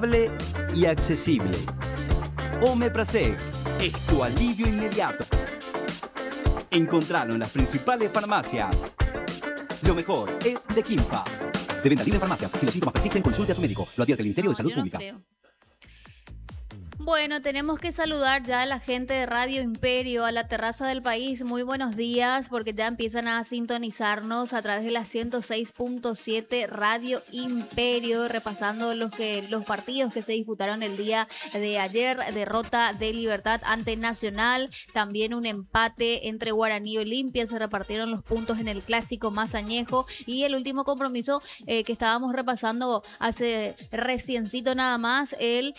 confiable y accesible. Omeprazol es tu alivio inmediato. Encontralo en las principales farmacias. Lo mejor es de Quimpa. De venta libre en farmacias. Si los síntomas persisten, consulte a su médico. Lo advierte el Ministerio de Salud Pública. Creo. Bueno, tenemos que saludar ya a la gente de Radio Imperio, a la terraza del país. Muy buenos días, porque ya empiezan a sintonizarnos a través de la 106.7 Radio Imperio, repasando los partidos que se disputaron el día de ayer. Derrota de Libertad ante Nacional, también un empate entre Guaraní y Olimpia. Se repartieron los puntos en el clásico más añejo. Y el último compromiso que estábamos repasando hace reciencito nada más,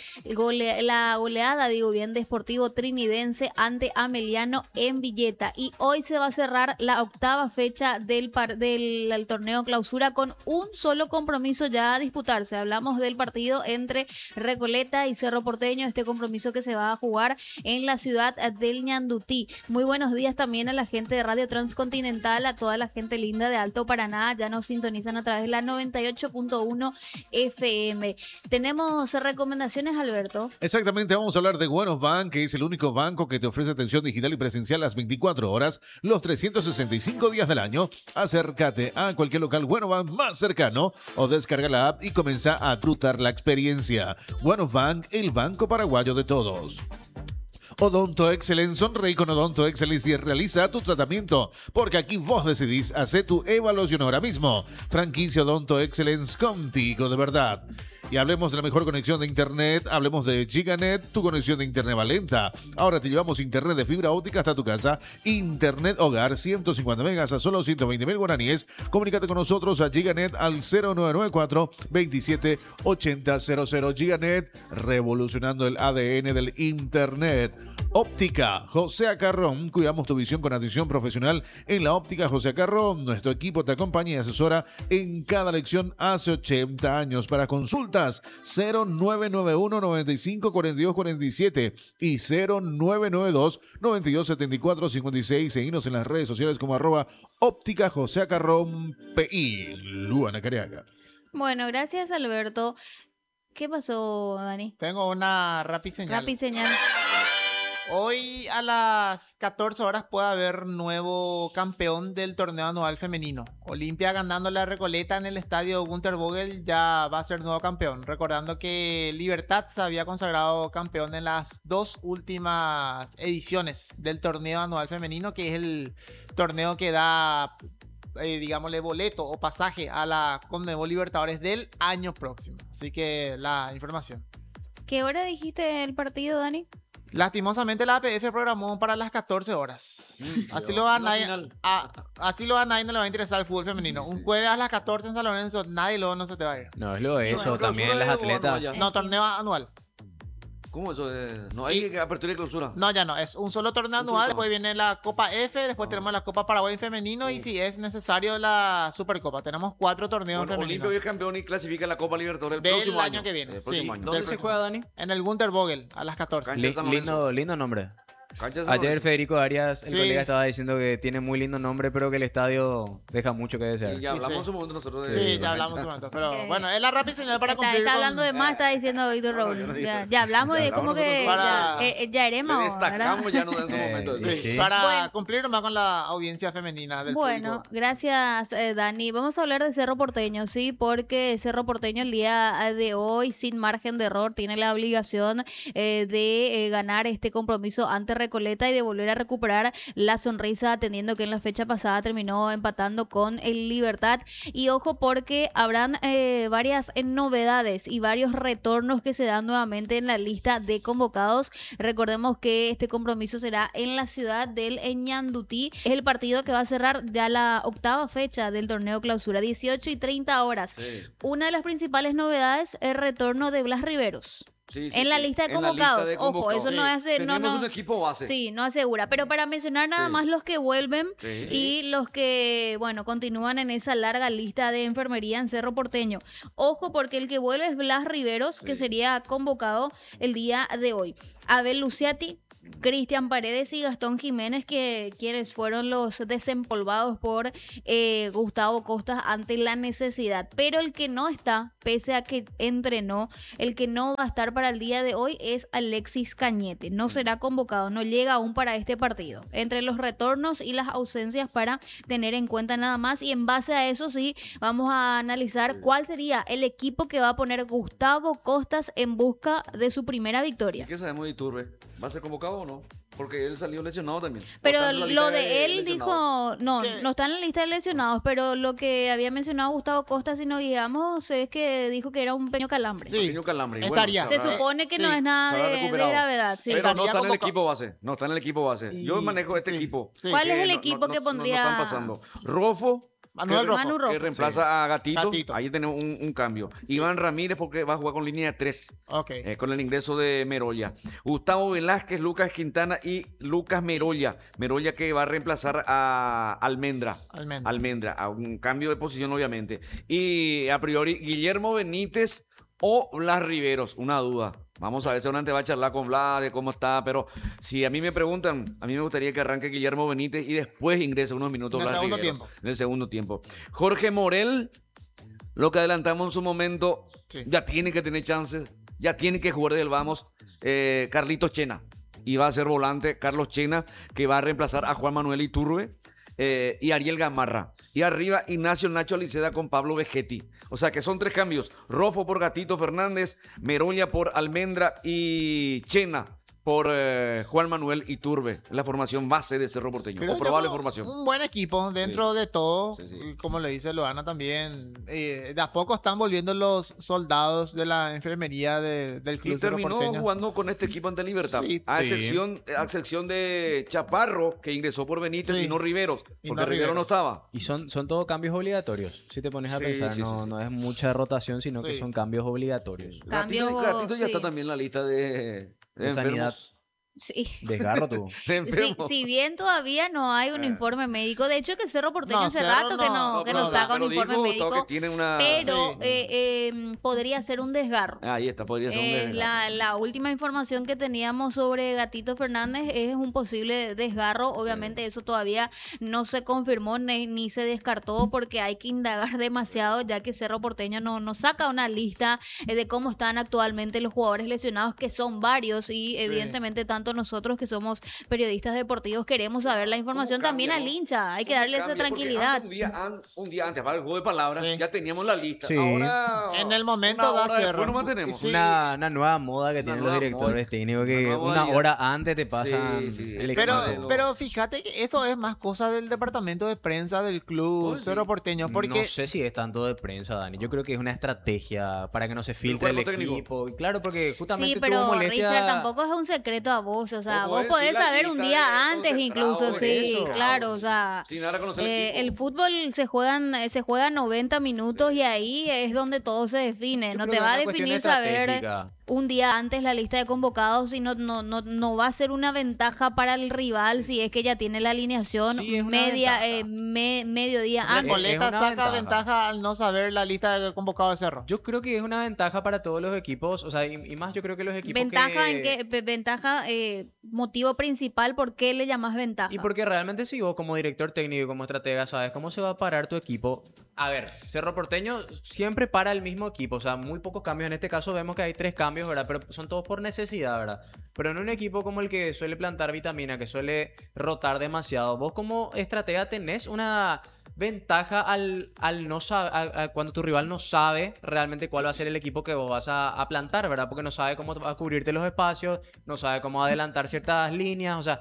la goleada, de Sportivo Trinidense ante Ameliano en Villeta. Y hoy se va a cerrar la octava fecha del torneo clausura con un solo compromiso ya a disputarse. Hablamos del partido entre Recoleta y Cerro Porteño, este compromiso que se va a jugar en la ciudad del Ñandutí. Muy buenos días también a la gente de Radio Transcontinental, a toda la gente linda de Alto Paraná. Ya nos sintonizan a través de la 98.1 FM. Tenemos recomendaciones, Alberto. Exactamente, vamos a hablar de One of Bank, que es el único banco que te ofrece atención digital y presencial las 24 horas, los 365 días del año. Acércate a cualquier local One of Bank más cercano o descarga la app y comienza a disfrutar la experiencia. One of Bank, el banco paraguayo de todos. Odonto Excellence, sonreí con Odonto Excellence y realiza tu tratamiento, porque aquí vos decidís hacer tu evaluación ahora mismo. Franquicia Odonto Excellence, contigo de verdad. Y hablemos de la mejor conexión de internet, hablemos de Giganet, tu conexión de internet va lenta. Ahora te llevamos internet de fibra óptica hasta tu casa, internet hogar, 150 megas a solo 120.000 guaraníes. Comunícate con nosotros a Giganet al 0994 27 80 00. Giganet, revolucionando el ADN del internet. Óptica José Acarrón, cuidamos tu visión con atención profesional en la Óptica José Acarrón. Nuestro equipo te acompaña y asesora en cada lección hace 80 años. Para consultas 0991 95 42 47 y 0992 92 74 56. Seguinos en las redes sociales como @Óptica José Acarrón PI. Luana Cariaga. Bueno, gracias, Alberto. ¿Qué pasó, Dani? Tengo una rapiseñal. Rapiseñal. Hoy a las 14 horas puede haber nuevo campeón del torneo anual femenino. Olimpia ganándole a Recoleta en el estadio Günter Vogel ya va a ser nuevo campeón. Recordando que Libertad se había consagrado campeón en las dos últimas ediciones del torneo anual femenino, que es el torneo que da, digámosle, boleto o pasaje a la Conmebol Libertadores del año próximo. Así que la información. ¿Qué hora dijiste el partido, Dani? Lastimosamente la APF programó para las 14 horas. Así lo a nadie no le va a interesar el fútbol femenino. Un jueves a las 14 en San Lorenzo, nadie no se te va a ir. No, es lo de eso, bueno, también las atletas. No, torneo anual. ¿Cómo eso? No hay apertura y clausura. No, ya no. Es un solo torneo anual. Después viene la Copa F. Después tenemos la Copa Paraguay femenino. Y si es necesario, la Supercopa. Tenemos 4 torneos femeninos. Olimpia es campeón y clasifica la Copa Libertadores el próximo año que viene. ¿Dónde se juega, Dani? En el Günter Vogel, a las 14. Lindo nombre. Ayer Federico Arias, el colega, estaba diciendo que tiene muy lindo nombre, pero que el estadio deja mucho que desear. Sí, ya hablamos en su momento nosotros. Ya hablamos en su momento. Pero bueno, es la rápida señal para cumplir. Está hablando de más, está diciendo Víctor Raúl. Ya hablamos de cómo que ya haremos. Destacamos ya no en su momento. Para cumplir más con la audiencia femenina del público. Gracias, Dani. Vamos a hablar de Cerro Porteño, sí, porque Cerro Porteño el día de hoy, sin margen de error, tiene la obligación de ganar este compromiso ante Recoleta y de volver a recuperar la sonrisa, atendiendo que en la fecha pasada terminó empatando con el Libertad. Y ojo, porque habrán varias novedades y varios retornos que se dan nuevamente en la lista de convocados. Recordemos que este compromiso será en la ciudad del Ñandutí. Es el partido que va a cerrar ya la octava fecha del torneo clausura, 18:30 horas. Sí. Una de las principales novedades es el retorno de Blas Riveros. Sí, sí, En la sí. lista de En la convocados. lista de Ojo, convocados. eso no hace... No, Tenemos no. un equipo base. Sí, no asegura. Pero para mencionar nada Sí. más los que vuelven Sí. y los que, bueno, continúan en esa larga lista de enfermería en Cerro Porteño. Ojo, porque el que vuelve es Blas Riveros, que Sí. sería convocado el día de hoy. Abel Luciati, Cristian Paredes y Gastón Jiménez, quienes fueron los desempolvados por Gustavo Costas ante la necesidad. Pero el que no está, pese a que entrenó, el que no va a estar para el día de hoy es Alexis Cañete. No será convocado, no llega aún para este partido. Entre los retornos y las ausencias para tener en cuenta nada más. Y en base a eso sí, vamos a analizar cuál sería el equipo que va a poner Gustavo Costas en busca de su primera ¿Y victoria. qué sabemos de Iturbe? ¿Va a ser convocado o no? Porque él salió lesionado también. Pero ¿No está en la lo lista de él lesionados? dijo, no, ¿Qué? no está en la lista de lesionados, pero lo que había mencionado Gustavo Costa, si nos guiamos, es que dijo que era un pequeño calambre. Sí. Pequeño calambre. Y Estaría. Se sabrá- supone que Sí, no es se nada habrá de recuperado. gravedad. Sí. Pero no Estaría está en el convocado. equipo base. No está en el equipo base. Yo Y- manejo este sí, equipo. sí. ¿Cuál es el no- equipo que pondría? No están pasando. Rofo. Manuel que, Rojo. Manu Rojo. que reemplaza a Gatito. Gatito. Ahí tenemos un cambio. Iván Ramírez porque va a jugar con línea de 3. Ok. Con el ingreso de Merolla. Gustavo Velázquez, Lucas Quintana y Lucas Merolla. Merolla que va a reemplazar a Almendra. Almendra. A un cambio de posición, obviamente. Y a priori, Guillermo Benítez o Blas Riveros. Una duda. Vamos a ver, seguramente va a charlar con Blas de cómo está. Pero si a mí me preguntan, a mí me gustaría que arranque Guillermo Benítez y después ingrese unos minutos En el Blas segundo Riveros. tiempo. En el segundo tiempo. Jorge Morel, lo que adelantamos en su momento, Sí. ya tiene que tener chances, ya tiene que jugar del vamos. Carlitos Chena, y va a ser volante Carlos Chena, que va a reemplazar a Juan Manuel Iturbe y Ariel Gamarra. Y arriba Ignacio Nacho Liceda con Pablo Vegetti. O sea que son 3 cambios: Rofo por Gatito Fernández, Merolla por Almendra y Chena por Juan Manuel Iturbe. La formación base de Cerro Porteño, Creo o probable yo formación. Un buen equipo dentro de todo. Sí, sí. Como le dice Loana también. De a poco están volviendo los soldados de la enfermería del Y Club Cerro terminó Porteño. jugando con este equipo ante Libertad. Sí. A Sí. excepción de Chaparro, que ingresó por Benítez, Sí. y no Riveros, Y porque no Rivero no Riveros. estaba. Y son todos cambios obligatorios, si te pones a Sí, pensar. sí, no, sí, no sí. es mucha rotación, sino que Sí. son cambios obligatorios. Cambio, Gatito ya sí. está también en la lista de De sanidad. enfermos. Sí. Desgarro tú. De Sí, enfermos. si bien todavía no hay un informe médico, de hecho que Cerro Porteño No, hace Cerro rato que no, no, que no, no saca un pero informe dijo Gustavo médico, que tiene una... pero Sí. podría ser un desgarro. Ahí está, podría ser un desgarro. La última información que teníamos sobre Gatito Fernández es un posible desgarro. Obviamente eso todavía no se confirmó ni se descartó porque hay que indagar demasiado, ya que Cerro Porteño no saca una lista de cómo están actualmente los jugadores lesionados, que son varios, y evidentemente tanto nosotros que somos periodistas deportivos queremos saber la información ¿Cómo también cambia, al no? hincha. Hay que ¿Cómo darle esa cambia? Porque tranquilidad. antes, un día antes, para el juego de palabras, Sí. ya teníamos la lista. Sí. Ahora, En el momento una da hora Cerro. después no mantenemos. Sí. Una nueva moda que tienen los nueva directores moda. técnicos, que Una nueva una modalidad. hora antes te pasan Sí, sí. el Pero- equipo. Pero fíjate que eso es más cosa del departamento de prensa del Club Pues sí. Cerro Porteño. Porque No sé si es tanto de prensa, Dani. Yo creo que es una estrategia para que no se filtre el cuerpo técnico. equipo. Y claro, porque justamente Sí, tuvo pero molestia. Richard, tampoco es un secreto a vos, o sea, Vos vos podés podés decir la saber un lista día de antes incluso, concentrados, sí, eso. claro, o sea, Sin nada conocer el equipo. el fútbol se juega 90 minutos y ahí es donde todo se define, Yo no creo te que va a es una cuestión definir saber estratégica. un día antes la lista de convocados y no va a ser una ventaja para el rival si es que ya tiene la alineación Sí, es una media ventaja. mediodía Es- antes. Coleta es una saca ventaja. ventaja al no saber la lista de convocados de Cerro. Yo creo que es una ventaja para todos los equipos. O sea, y más yo creo que los equipos Ventaja que... en qué, ventaja, motivo principal, ¿por qué le llamas ventaja? Y porque realmente si vos como director técnico y como estratega sabes cómo se va a parar tu equipo. A ver, Cerro Porteño siempre para el mismo equipo, o sea, muy pocos cambios. En este caso vemos que hay 3 cambios, ¿verdad? Pero son todos por necesidad, ¿verdad? Pero en un equipo como el que suele plantar vitamina, que suele rotar demasiado, vos como estratega tenés una ventaja al no saber, cuando tu rival no sabe realmente cuál va a ser el equipo que vos vas a plantar, ¿verdad? Porque no sabe cómo va a cubrirte los espacios, no sabe cómo adelantar ciertas líneas, o sea...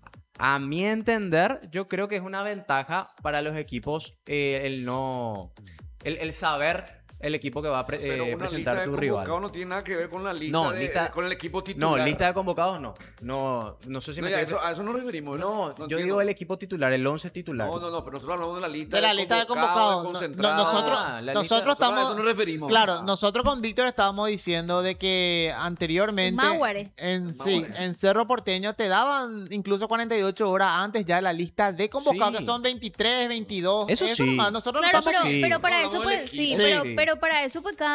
A mi entender, yo creo que es una ventaja para los equipos el saber el equipo que va a Pero una presentar lista de tu rival. convocados no tiene nada que ver con la lista, No, lista- con el equipo titular. No, lista de convocados no. No sé si No, me ya, estoy- a eso nos referimos. No, yo entiendo. digo el equipo titular, el 11 titular. No, pero nosotros hablamos de la lista De la lista de convocados. concentrados. Nosotros, Ah, la lista- nosotros Nosotros a estamos. eso nos referimos. Claro, nosotros con Víctor estábamos diciendo de que anteriormente Malware. en Cerro Porteño te daban incluso 48 horas antes ya la lista de convocados, Sí. que son 23, 22. Eso sí. nomás. Nosotros Claro, no estamos. Sí. pero para No, eso hablamos del pues sí, equipo. pero, Sí. pero para eso pues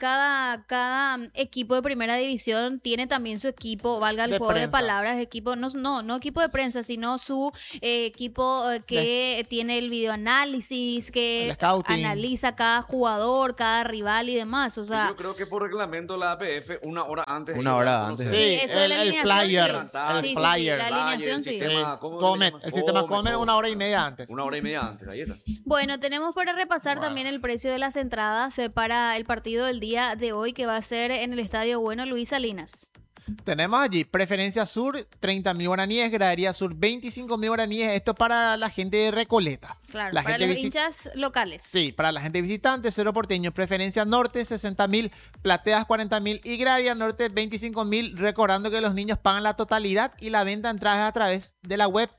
cada equipo de primera división tiene también su equipo, valga el De juego de prensa. palabras, equipo no equipo de prensa, sino su equipo que tiene el videoanálisis, que El scouting. analiza cada jugador, cada rival y demás, o sea, Yo creo que por reglamento la APF, una hora antes. Una ellos hora van a antes. conocer. Sí, eso de la el alineación, flyer. sí. El Sí, sí, flyer. la alineación, el sí. sistema, ¿cómo se Comet, llama? el sistema Comet una hora y media antes. Una hora y media antes, ahí está. Bueno, tenemos para repasar también el precio de las entradas para el partido del día de hoy que va a ser en el Estadio Bueno Luis Salinas. Tenemos allí preferencia sur 30.000 guaraníes, gradería sur 25.000 guaraníes. Esto para la gente de Recoleta. Claro, La para gente los hinchas locales. Sí, para la gente visitante, Cerro Porteño, preferencia norte 60.000, plateas 40.000 y gradería norte 25.000. Recordando que los niños pagan la totalidad y la venta de entradas a través de la web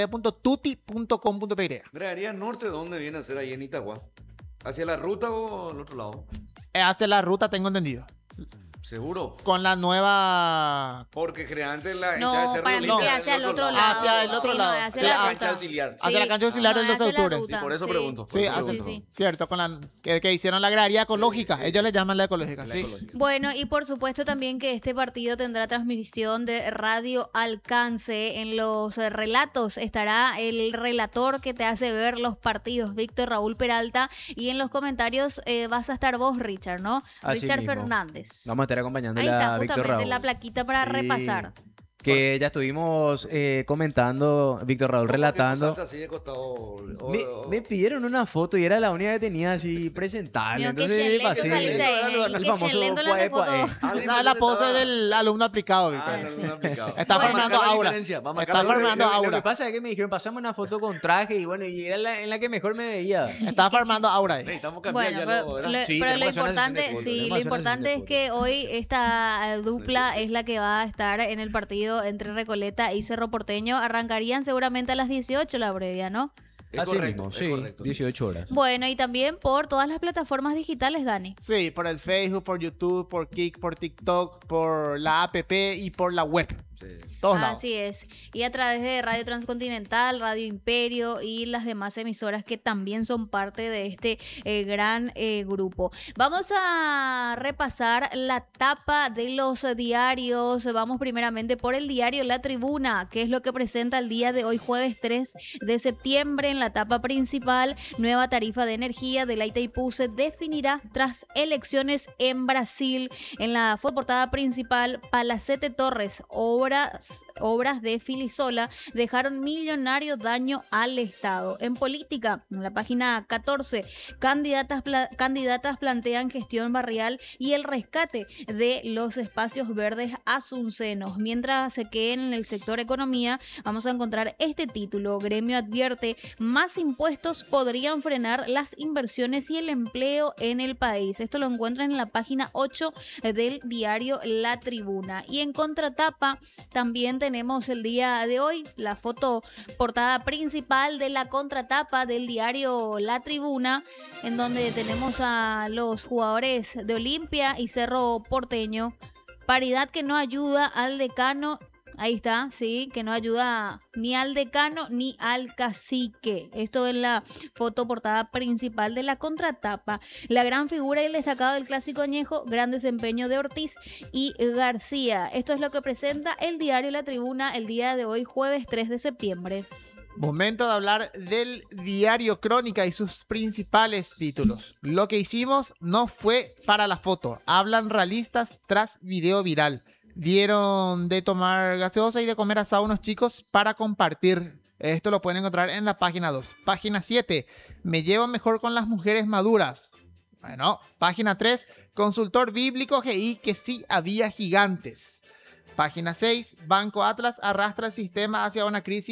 www.tuti.com.py. ¿Gradería norte dónde viene a ser ahí en Itagua? ¿Hacia la ruta o al otro lado? Hace la ruta, tengo entendido. ¿Seguro? Con la nueva. Porque generalmente la No, hinchada de Cerro para mí Olimpia que es hacia del el otro lado. Hacia el otro Sí, lado. no, hacia Sí, la cancha ruta. auxiliar. Hacia la cancha auxiliar del 12 de hacia la octubre. ruta, Sí, por eso pregunto. Sí, hace- sí, sí. cierto, con la que hicieron la gradería ecológica. Ellos le llaman la ecológica. La Sí. ecológica. Bueno, y por supuesto también que este partido tendrá transmisión de Radio Alcance. En los relatos estará el relator que te hace ver los partidos, Víctor Raúl Peralta, y en los comentarios vas a estar vos, Richard, ¿no? Así Richard mismo. Fernández. Vamos a estar acompañando Ahí a está, Víctor justamente Raúl. la plaquita para Sí. repasar. Que ya estuvimos comentando, Víctor Raúl relatando. Así de costado. Me pidieron una foto y era la única que tenía así presentable. Mío, qué Entonces chelento pasé. saliste ahí, El qué famoso chelento la puae, foto. puae. Esa es la pose del alumno aplicado, Víctor. Ah, no, no aplicado. Está Bueno. formando Va a marcar la aura. diferencia, va a marcar Está la formando Lo que aura. pasa es que me dijeron, pasame una foto con traje y bueno, y era en la que mejor me veía. Está formando aura ahí. Necesitamos Bueno, cambiar ya pero, lo, ¿verdad? Sí, pero lo tenemos que hacer una importante, sesión de fotos, sí, tenemos lo que hacer una importante sesión es de que hoy esta dupla es la que va a estar en el partido entre Recoleta y Cerro Porteño. Arrancarían seguramente a las 18 la previa, ¿no? Es Así correcto, mismo, es sí, correcto, sí, 18 horas. Bueno, y también por todas las plataformas digitales, Dani. Sí, por el Facebook, por YouTube, por Kik, por TikTok, por la app y por la web. sí. Todos lados. Así es. Y a través de Radio Transcontinental, Radio Imperio y las demás emisoras que también son parte de este gran grupo. Vamos a repasar la tapa de los diarios. Vamos primeramente por el diario La Tribuna, que es lo que presenta el día de hoy, jueves 3 de septiembre. En la tapa principal, nueva tarifa de energía de la Itaipú se definirá tras elecciones en Brasil. En la fotoportada principal, Palacete Torres, obras de Filisola dejaron millonario daño al Estado. En política, en la página 14, candidatas plantean gestión barrial y el rescate de los espacios verdes asuncenos. Mientras que en el sector economía vamos a encontrar este título: Gremio advierte, más impuestos podrían frenar las inversiones y el empleo en el país. Esto lo encuentran en la página 8 del diario La Tribuna. Y en contratapa también tenemos el día de hoy la foto portada principal de la contratapa del diario La Tribuna, en donde tenemos a los jugadores de Olimpia y Cerro Porteño. Paridad que no ayuda al decano. Ahí está, sí, que no ayuda ni al decano ni al cacique. Esto es la foto portada principal de la contratapa. La gran figura y el destacado del clásico añejo, gran desempeño de Ortiz y García. Esto es lo que presenta el diario La Tribuna el día de hoy, jueves 3 de septiembre. Momento de hablar del diario Crónica y sus principales títulos. Lo que hicimos no fue para la foto. Hablan realistas tras video viral. Dieron de tomar gaseosa y de comer asado a unos chicos para compartir. Esto lo pueden encontrar en la página 2. Página 7. Me llevo mejor con las mujeres maduras. Bueno, página 3. Consultor bíblico GI que sí había gigantes. Página 6. Banco Atlas arrastra el sistema hacia una crisis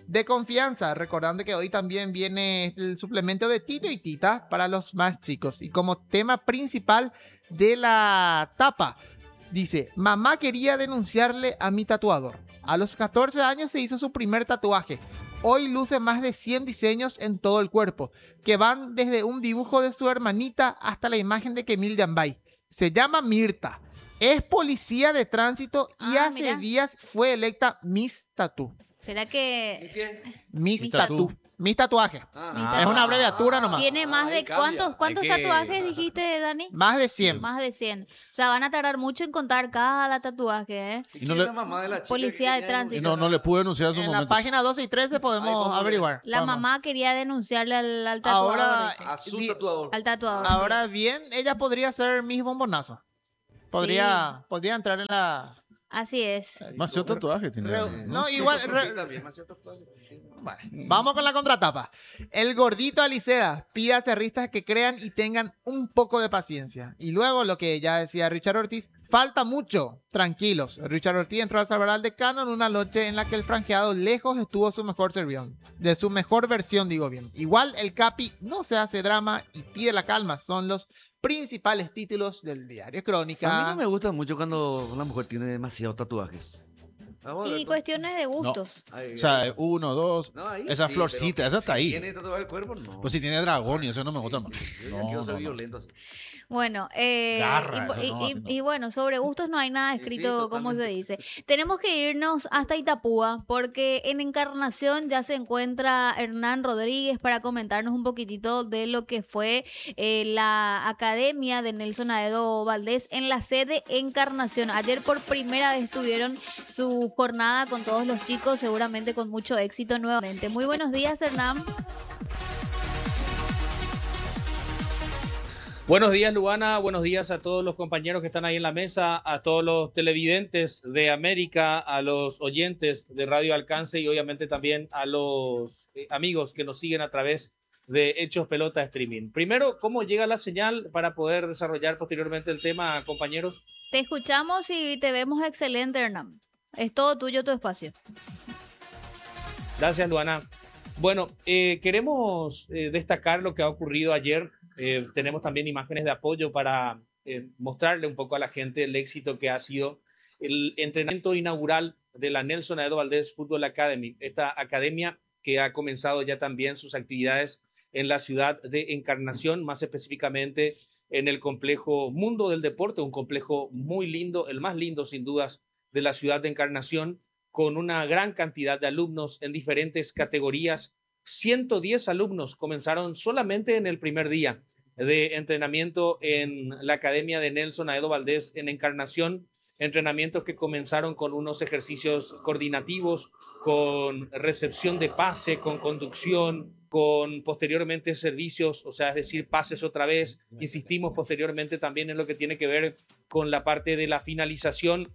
de confianza. Recordando que hoy también viene el suplemento de Tito y Tita para los más chicos. Y como tema principal de la tapa, dice: mamá quería denunciarle a mi tatuador. A los 14 años se hizo su primer tatuaje. Hoy luce más de 100 diseños en todo el cuerpo, que van desde un dibujo de su hermanita hasta la imagen de Kemil Yambay. Se llama Mirta. Es policía de tránsito y hace mira. días fue electa Miss Tattoo. ¿Será que ¿Qué? Miss Tattoo. Tattoo. Miss Tatuaje. Ah, Es una abreviatura nomás. tiene más ahí de... cambia. ¿Cuántos Hay que- tatuajes dijiste, Dani? Más de 100. Más de 100. O sea, van a tardar mucho en contar cada tatuaje, ¿eh? ¿Y Y no quién le- es la mamá de la chica Policía que de quería tránsito. No, no le pude anunciar a su En la momento. página 12 y 13 Ahí podemos vamos a ver. averiguar. La Vamos. mamá quería denunciarle al tatuador. Ahora, dice. A su Di- tatuador. Al tatuador. sí. Ahora bien, ella podría ser Miss Bombonazo. Podría entrar en la... Así es. Más de tatuaje tiene. No, Sí, igual... sí, también, más cierto tatuaje. Bueno, vamos con la contratapa. El gordito Aliceda pide a cerristas que crean y tengan un poco de paciencia. Y luego lo que ya decía Richard Ortiz, falta mucho. Tranquilos. Richard Ortiz entró al Salvaral de Cano en una noche en la que el franjeado lejos estuvo su mejor de su mejor versión, digo bien. Igual el Capi no se hace drama y pide la calma. Son los principales títulos del diario A mí Crónica. no me gusta mucho cuando una mujer tiene demasiados tatuajes. Vamos a ver, Y tú. cuestiones de gustos. Ahí, O sea, ahí. 1, 2. No, ahí Esa sí, florcita, pero esa está si ahí. ¿Tiene tatuado el cuerpo? No. Pues si tiene dragón y eso no me gusta más. Yo ya No, quiero ser no, no. violento así. Bueno, Garra, y, eso no, y- así no. y bueno, sobre gustos no hay nada Sí, escrito, sí, como se totalmente. dice. Tenemos que irnos hasta Itapúa porque en Encarnación ya se encuentra Hernán Rodríguez para comentarnos un poquitito de lo que fue la Academia de Nelson Aedo Valdés en la sede Encarnación. Ayer por primera vez tuvieron su jornada con todos los chicos, seguramente con mucho éxito nuevamente. Muy buenos días, Hernán. Buenos días, Luana. Buenos días a todos los compañeros que están ahí en la mesa, a todos los televidentes de América, a los oyentes de Radio Alcance y obviamente también a los amigos que nos siguen a través de Hechos Pelota Streaming. Primero, ¿cómo llega la señal para poder desarrollar posteriormente el tema, compañeros? Te escuchamos y te vemos excelente, Hernán. Es todo tuyo tu espacio. Gracias, Luana. Bueno, queremos destacar lo que ha ocurrido ayer. Tenemos también imágenes de apoyo para mostrarle un poco a la gente el éxito que ha sido el entrenamiento inaugural de la Nelson Aedo Valdés Football Academy, esta academia que ha comenzado ya también sus actividades en la ciudad de Encarnación, más específicamente en el complejo Mundo del Deporte, un complejo muy lindo, el más lindo sin dudas de la ciudad de Encarnación, con una gran cantidad de alumnos en diferentes categorías. 110 alumnos comenzaron solamente en el primer día de entrenamiento en la Academia de Nelson Aedo Valdés en Encarnación, entrenamientos que comenzaron con unos ejercicios coordinativos, con recepción de pase, con conducción, con posteriormente servicios, o sea, es decir, pases otra vez. Insistimos posteriormente también en lo que tiene que ver con la parte de la finalización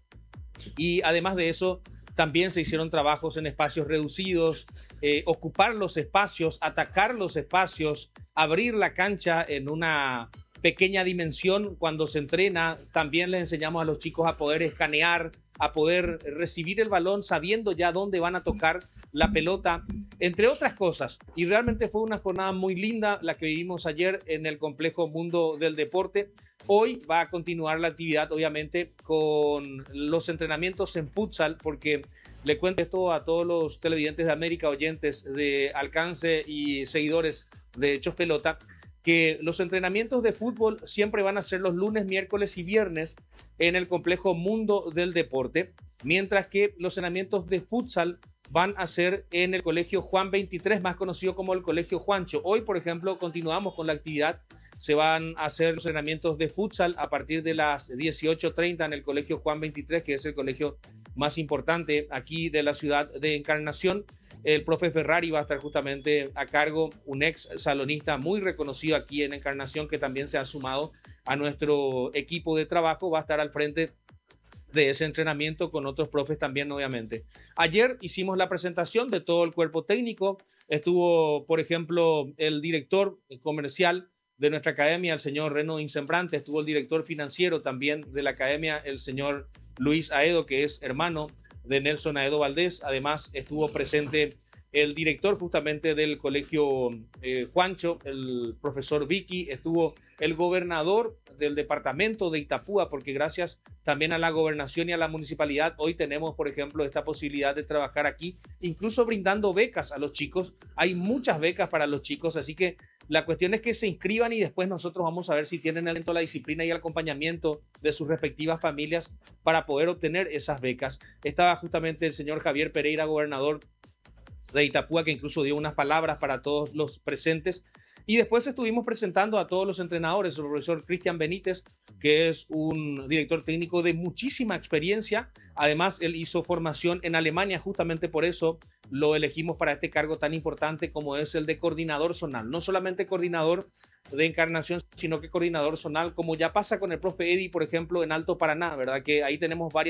y además de eso, también se hicieron trabajos en espacios reducidos, ocupar los espacios, atacar los espacios, abrir la cancha en una pequeña dimensión cuando se entrena. También les enseñamos a los chicos a poder escanear, a poder recibir el balón sabiendo ya dónde van a tocar la pelota, entre otras cosas. Y realmente fue una jornada muy linda la que vivimos ayer en el complejo Mundo del Deporte. Hoy va a continuar la actividad, obviamente, con los entrenamientos en futsal, porque le cuento esto a todos los televidentes de América, oyentes de Alcance y seguidores de Hechos Pelota, que los entrenamientos de fútbol siempre van a ser los lunes, miércoles y viernes en el complejo Mundo del Deporte, mientras que los entrenamientos de futsal van a ser en el colegio Juan 23, más conocido como el colegio Juancho. Hoy, por ejemplo, continuamos con la actividad. Se van a hacer los entrenamientos de futsal a partir de las 18:30 en el colegio Juan 23, que es el colegio más importante aquí de la ciudad de Encarnación. El profe Ferrari va a estar justamente a cargo, un ex salonista muy reconocido aquí en Encarnación, que también se ha sumado a nuestro equipo de trabajo, va a estar al frente de ese entrenamiento con otros profes también, obviamente. Ayer hicimos la presentación de todo el cuerpo técnico. Estuvo, por ejemplo, el director comercial de nuestra academia, el señor Reno Insembrante. Estuvo el director financiero también de la academia, el señor Luis Aedo, que es hermano de Nelson Aedo Valdés. Además, estuvo presente el director justamente del colegio Juancho, el profesor Vicky, estuvo el gobernador del departamento de Itapúa, porque gracias también a la gobernación y a la municipalidad, hoy tenemos, por ejemplo, esta posibilidad de trabajar aquí, incluso brindando becas a los chicos. Hay muchas becas para los chicos, así que la cuestión es que se inscriban y después nosotros vamos a ver si tienen el talento, la disciplina y el acompañamiento de sus respectivas familias para poder obtener esas becas. Estaba justamente el señor Javier Pereira, gobernador de Itapúa, que incluso dio unas palabras para todos los presentes. Y después estuvimos presentando a todos los entrenadores, el profesor Cristian Benítez, que es un director técnico de muchísima experiencia. Además, él hizo formación en Alemania, justamente por eso lo elegimos para este cargo tan importante como es el de coordinador zonal. No solamente coordinador de Encarnación, sino que coordinador zonal, como ya pasa con el profe Eddie, por ejemplo, en Alto Paraná, ¿verdad? Que ahí tenemos varias